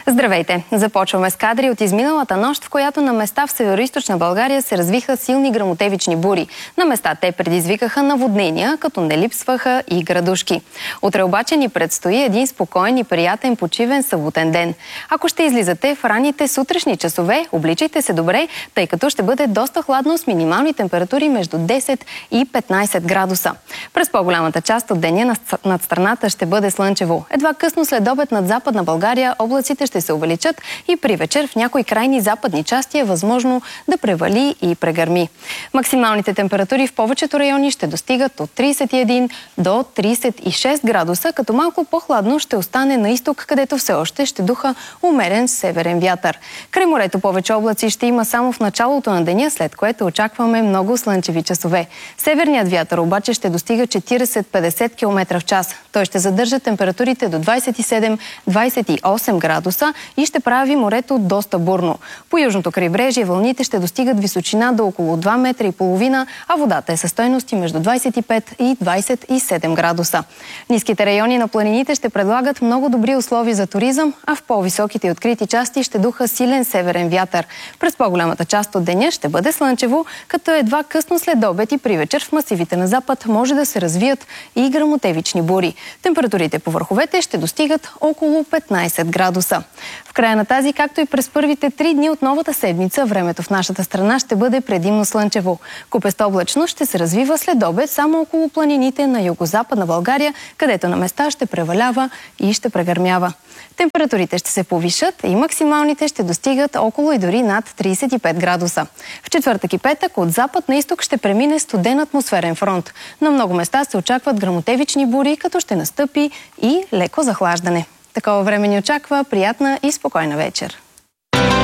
Здравейте! Започваме с кадри от изминалата нощ, в която на места в североизточна България се развиха силни гръмотевични бури. На места те предизвикаха наводнения, като не липсваха и градушки. Утре обаче ни предстои един спокоен и приятен почивен съботен ден. Ако ще излизате в ранните сутрешни часове, обличайте се добре, тъй като ще бъде доста хладно с минимални температури между 10 и 15 градуса. През по-голямата част от деня над страната ще бъде слънчево. Едва късно след обед над Западна България облаците ще се увеличат и при вечер в някои крайни западни части е възможно да превали и прегърми. Максималните температури в повечето райони ще достигат от 31 до 36 градуса, като малко по-хладно ще остане на изток, където все още ще духа умерен северен вятър. Край морето повече облаци ще има само в началото на деня, след което очакваме много слънчеви часове. Северният вятър обаче ще достига 40-50 км в час. Той ще задържа температурите до 27-28 градуса и ще прави морето доста бурно. По южното крайбрежие вълните ще достигат височина до около 2,5 метра, а водата е със стойности между 25 и 27 градуса. Ниските райони на планините ще предлагат много добри условия за туризъм, а в по-високите и открити части ще духа силен северен вятър. През по-голямата част от деня ще бъде слънчево, като едва късно след обед и при вечер в масивите на запад може да се развият и гръмотевични бури. Температурите по върховете ще достигат около 15 градуса. В края на тази, както и през първите 3 дни от новата седмица, времето в нашата страна ще бъде предимно слънчево. Купеста облачност ще се развива след обед само около планините на югозападна България, където на места ще превалява и ще прегърмява. Температурите ще се повишат и максималните ще достигат около и дори над 35 градуса. В четвъртък и петък от запад на изток ще премине студен атмосферен фронт. На много места се очакват гръмотевични бури, като ще настъпи и леко захлаждане. Такова време ни очаква приятна и спокойна вечер.